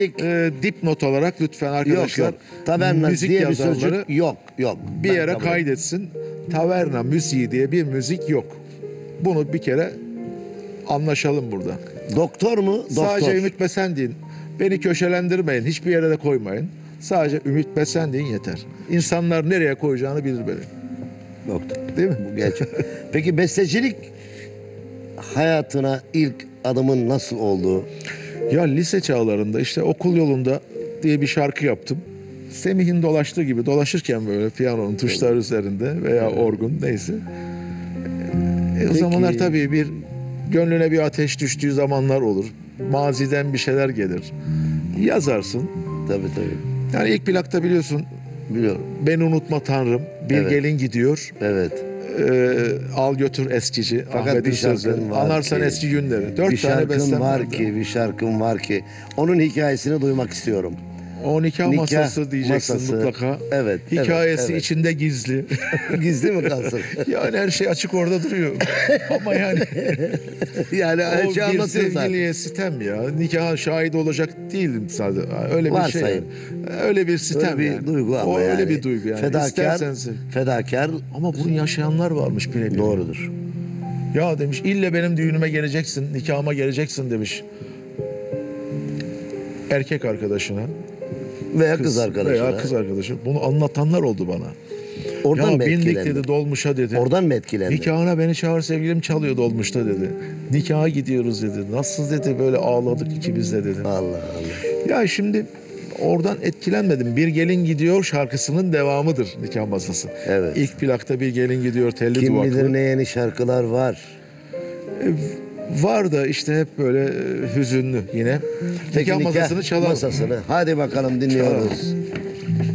Dipnot olarak lütfen arkadaşlar Yok, taverna müzik diye bir yazarları sözcük yok. bir Ben yere kabul kaydetsin. Taverna müziği diye bir müzik yok. Bunu bir kere anlaşalım burada. Doktor mu? Doktor. Sadece Ümit Besendin. Beni köşelendirmeyin. Hiçbir yere de koymayın. Sadece Ümit Besendin yeter. İnsanlar nereye koyacağını bilir beni. Doktor. Değil mi? Bu gerçek. Peki bestecilik hayatına ilk adımın nasıl oldu? Ya lise çağlarında işte okul yolunda diye bir şarkı yaptım. Semih'in dolaştığı gibi dolaşırken böyle piyanonun tuşları üzerinde veya orgun neyse. O Peki. zamanlar tabii bir gönlüne bir ateş düştüğü zamanlar olur. Maziden bir şeyler gelir. Yazarsın. Tabii. Yani ilk plakta biliyorsun Biliyorum. Beni Unutma Tanrım, Bir Evet. Gelin Gidiyor, Evet. Al Götür Eskici, Fakat Ahmet'in bir şarkın sözleri, var Anarsan ki- Eski Günleri. 4 Bir tane şarkın bestem var vardı. ki, bir şarkın var ki. Onun hikayesini duymak istiyorum. O nikah masası diyeceksin masası. mutlaka. Evet, Hikayesi evet. içinde gizli. Gizli mi kalsın? Yani her şey açık orada duruyor. Ama yani Yani o her şey bir anlatıyor zaten. sevgiliye sitem ya. Nikaha şahit olacak değilim sadece. Öyle bir şey. Varsayın. Öyle bir sitem Öyle bir yani. duygu ama o yani. öyle bir duygu yani. Fedakar, İstersen sev. fedakar Ama bunu yaşayanlar varmış birebir. doğrudur. Ya demiş ille benim düğünüme geleceksin, nikahıma geleceksin demiş. Erkek arkadaşına. Veya kız arkadaşına. Veya kız arkadaşı. Bunu anlatanlar oldu bana. Oradan Ya mı bindik etkilendin? dedi dolmuşa dedi. Oradan mı etkilendin? Nikahına beni çağır sevgilim çalıyor dolmuşta dedi. Nikaha gidiyoruz dedi. Nasıl dedi böyle ağladık ikimiz de dedi. Allah Allah. Ya şimdi oradan etkilenmedim. Bir Gelin Gidiyor şarkısının devamıdır nikah masası. Evet. İlk plakta Bir Gelin Gidiyor telli Kim duvaklı. bilir ne yeni şarkılar var. Var da işte hep böyle hüzünlü yine. Peki Nikah masasını çalalım. masasını. Hadi bakalım dinliyoruz. Çalalım.